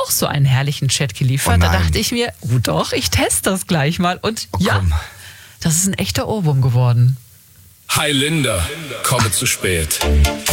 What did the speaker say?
auch so einen herrlichen Chat geliefert. Oh da nein. dachte ich mir, doch, ich teste das gleich mal. Und ja, komm. das ist ein echter Ohrwurm geworden. Hi Linda, komme zu spät.